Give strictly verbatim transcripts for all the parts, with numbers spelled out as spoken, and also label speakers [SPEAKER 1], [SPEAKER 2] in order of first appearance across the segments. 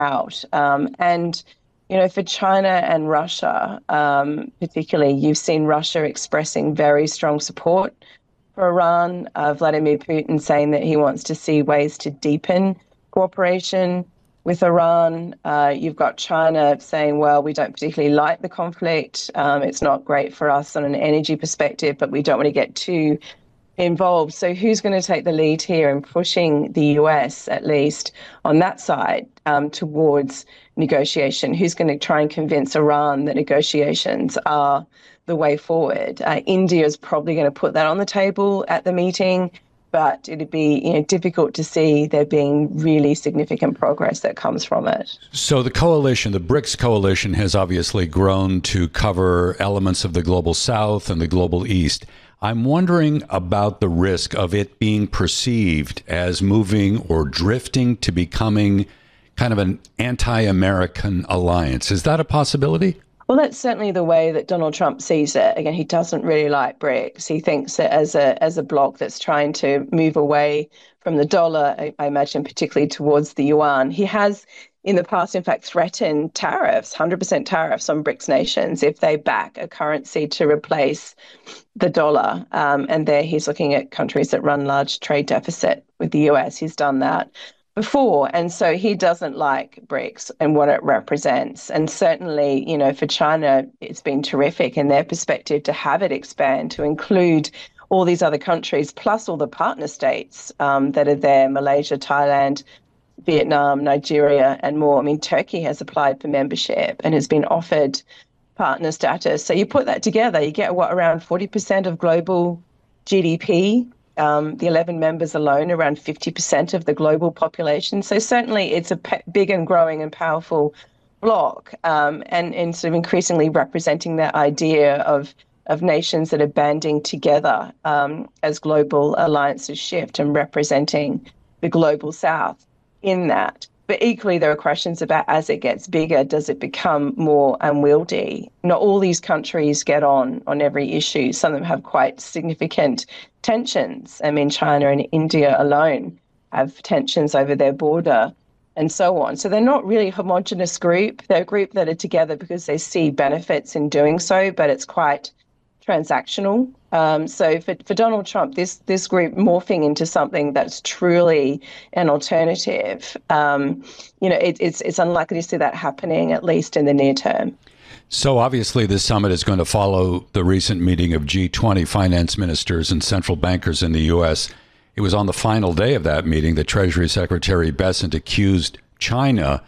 [SPEAKER 1] out. Um, and, you know, for China and Russia, um, particularly, you've seen Russia expressing very strong support for Iran, uh, Vladimir Putin saying that he wants to see ways to deepen cooperation with Iran. Uh, you've got China saying, well, we don't particularly like the conflict. Um, it's not great for us on an energy perspective, but we don't want to get too involved. So who's going to take the lead here in pushing the U S, at least on that side, um, towards negotiation? Who's going to try and convince Iran that negotiations are the way forward? Uh, India is probably going to put that on the table at the meeting, but it'd be, you know, difficult to see there being really significant progress that comes from it.
[SPEAKER 2] So the coalition, the BRICS coalition, has obviously grown to cover elements of the global South and the global East. I'm wondering about the risk of it being perceived as moving or drifting to becoming kind of an anti-American alliance. Is that a possibility?
[SPEAKER 1] Well, that's certainly the way that Donald Trump sees it. Again, he doesn't really like BRICS. He thinks it as a as a bloc that's trying to move away from the dollar, I, I imagine, particularly towards the yuan. He has, in the past, in fact, threatened tariffs, one hundred percent tariffs on BRICS nations if they back a currency to replace the dollar. Um, and there he's looking at countries that run large trade deficit with the U S. He's done that before. And so he doesn't like BRICS and what it represents. And certainly, you know, for China, it's been terrific in their perspective to have it expand to include all these other countries, plus all the partner states um, that are there, Malaysia, Thailand, Vietnam, Nigeria, and more. I mean, Turkey has applied for membership and has been offered partner status. So you put that together, you get, what, around forty percent of global G D P. Um, the eleven members alone, around fifty percent of the global population. So certainly it's a pe- big and growing and powerful bloc, um, and, and sort of increasingly representing that idea of of nations that are banding together um, as global alliances shift and representing the global South in that. But equally, there are questions about, as it gets bigger, does it become more unwieldy? Not all these countries get on on every issue. Some of them have quite significant tensions. I mean, China and India alone have tensions over their border and so on. So they're not really a homogenous group. They're a group that are together because they see benefits in doing so, but it's quite transactional. Um, so for, for Donald Trump, this this group morphing into something that's truly an alternative, um, you know, it, it's it's unlikely to see that happening, at least in the near term.
[SPEAKER 2] So obviously this summit is going to follow the recent meeting of G twenty finance ministers and central bankers in the U S. It was on the final day of that meeting that Treasury Secretary Bessent accused China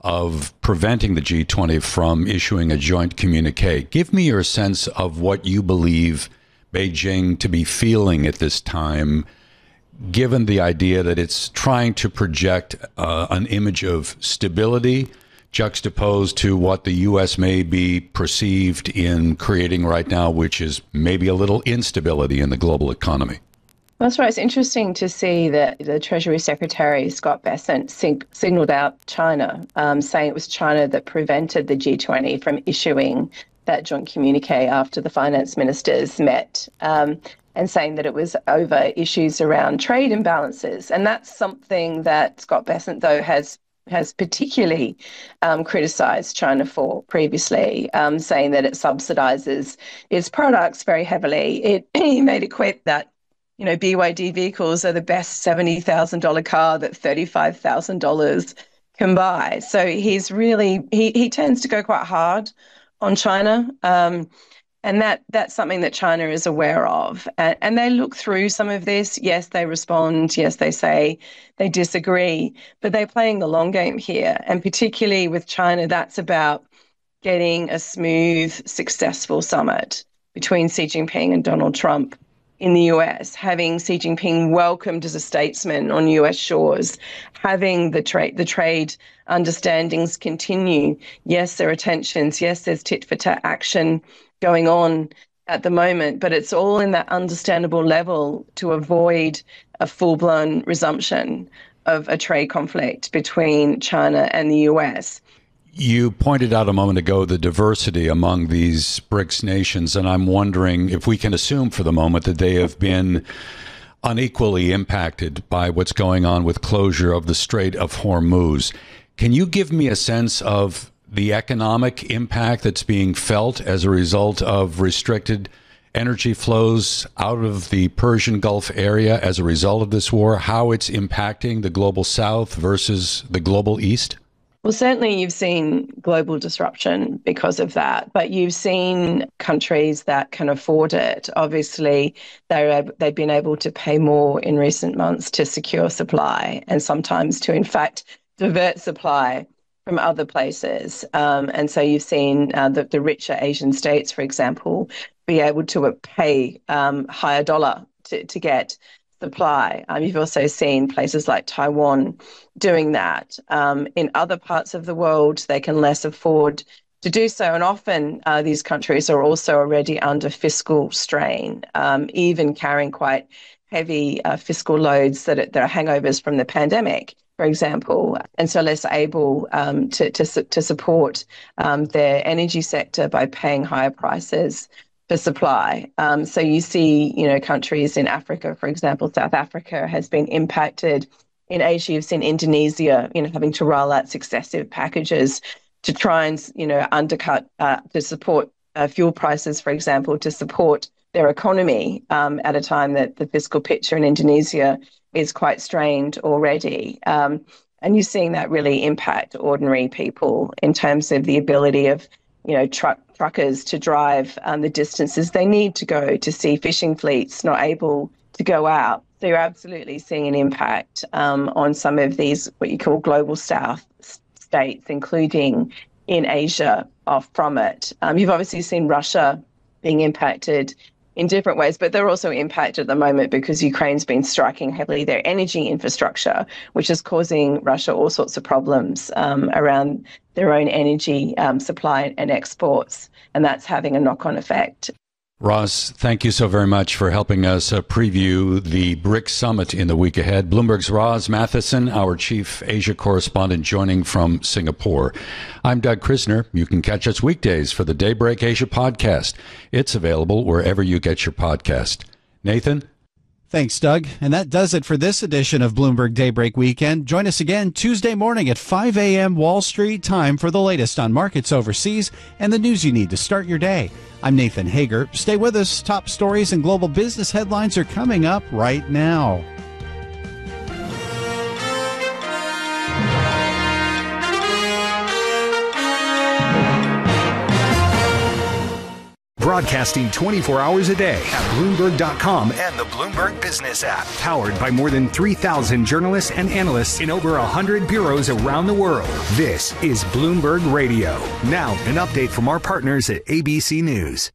[SPEAKER 2] of preventing the G twenty from issuing a joint communique. Give me your sense of what you believe Beijing to be feeling at this time, given the idea that it's trying to project uh, an image of stability juxtaposed to what the U S may be perceived in creating right now, which is maybe a little instability in the global economy.
[SPEAKER 1] That's right. It's interesting to see that the Treasury Secretary, Scott Bessent, sig- signaled out China, um, saying it was China that prevented the G twenty from issuing that joint communique after the finance ministers met, um, and saying that it was over issues around trade imbalances. And that's something that Scott Bessent, though, has has particularly um, criticised China for previously, um, saying that it subsidises its products very heavily. It, he made a quip that, you know, B Y D vehicles are the best seventy thousand dollars car that thirty-five thousand dollars can buy. So he's really, he, he tends to go quite hard on China. Um, and that that's something that China is aware of. And, and they look through some of this. Yes, they respond. Yes, they say they disagree. But they're playing the long game here. And particularly with China, that's about getting a smooth, successful summit between Xi Jinping and Donald Trump in the U S, having Xi Jinping welcomed as a statesman on U S shores, having the trade the trade understandings continue. Yes, there are tensions. Yes, there's tit-for-tat action going on at the moment, but it's all in that understandable level to avoid a full-blown resumption of a trade conflict between China and the U S.
[SPEAKER 2] You pointed out a moment ago the diversity among these BRICS nations, and I'm wondering if we can assume for the moment that they have been unequally impacted by what's going on with closure of the Strait of Hormuz. Can you give me a sense of the economic impact that's being felt as a result of restricted energy flows out of the Persian Gulf area as a result of this war, how it's impacting the global South versus the global East?
[SPEAKER 1] Well, certainly you've seen global disruption because of that, but you've seen countries that can afford it. Obviously, they're, they've been able to pay more in recent months to secure supply and sometimes to, in fact, divert supply from other places. Um, and so you've seen uh, the, the richer Asian states, for example, be able to pay um, higher dollar to, to get supply. Um, you've also seen places like Taiwan doing that. Um, in other parts of the world, they can less afford to do so. And often uh, these countries are also already under fiscal strain, um, even carrying quite heavy uh, fiscal loads that are, that are hangovers from the pandemic, for example, and so less able um, to, to, to support um, their energy sector by paying higher prices for supply. Um, so you see, you know, countries in Africa, for example, South Africa has been impacted. In Asia, you've seen Indonesia, you know, having to roll out successive packages to try and, you know, undercut, uh, to support uh, fuel prices, for example, to support their economy um, at a time that the fiscal picture in Indonesia is quite strained already. Um, and you're seeing that really impact ordinary people in terms of the ability of, you know, truck truckers to drive um, the distances they need to go, to see fishing fleets not able to go out. So you're absolutely seeing an impact um, on some of these, what you call global South states, including in Asia, off from it. Um, you've obviously seen Russia being impacted in different ways, but they're also impacted at the moment because Ukraine's been striking heavily their energy infrastructure, which is causing Russia all sorts of problems um, around their own energy um, supply and exports, and that's having a knock-on effect.
[SPEAKER 2] Roz, thank you so very much for helping us uh, preview the BRICS Summit in the week ahead. Bloomberg's Roz Matheson, our chief Asia correspondent, joining from Singapore. I'm Doug Krisner. You can catch us weekdays for the Daybreak Asia podcast. It's available wherever you get your podcast. Nathan?
[SPEAKER 3] Thanks, Doug. And that does it for this edition of Bloomberg Daybreak Weekend. Join us again Tuesday morning at five a.m. Wall Street time for the latest on markets overseas and the news you need to start your day. I'm Nathan Hager. Stay with us. Top stories and global business headlines are coming up right now.
[SPEAKER 4] Broadcasting twenty-four hours a day at Bloomberg dot com and the Bloomberg Business app. Powered by more than three thousand journalists and analysts in over one hundred bureaus around the world. This is Bloomberg Radio. Now, an update from our partners at A B C News.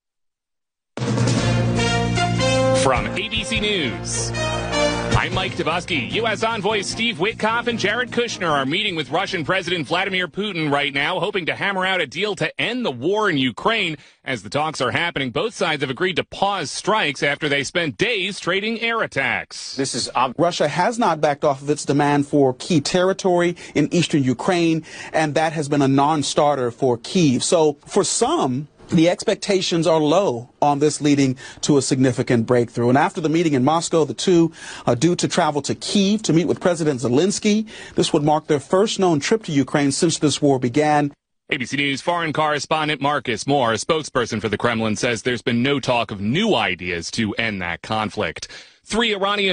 [SPEAKER 5] From A B C News, I'm Mike Tabusky. U S envoys Steve Witkoff and Jared Kushner are meeting with Russian President Vladimir Putin right now, hoping to hammer out a deal to end the war in Ukraine. As the talks are happening, both sides have agreed to pause strikes after they spent days trading air attacks.
[SPEAKER 6] This is ob- Russia has not backed off of its demand for key territory in eastern Ukraine, and that has been a non-starter for Kyiv. So for some, the expectations are low on this leading to a significant breakthrough. And after the meeting in Moscow, the two are due to travel to Kyiv to meet with President Zelensky. This would mark their first known trip to Ukraine since this war began.
[SPEAKER 5] A B C News foreign correspondent Marcus Moore, a spokesperson for the Kremlin, says there's been no talk of new ideas to end that conflict. Three Iranian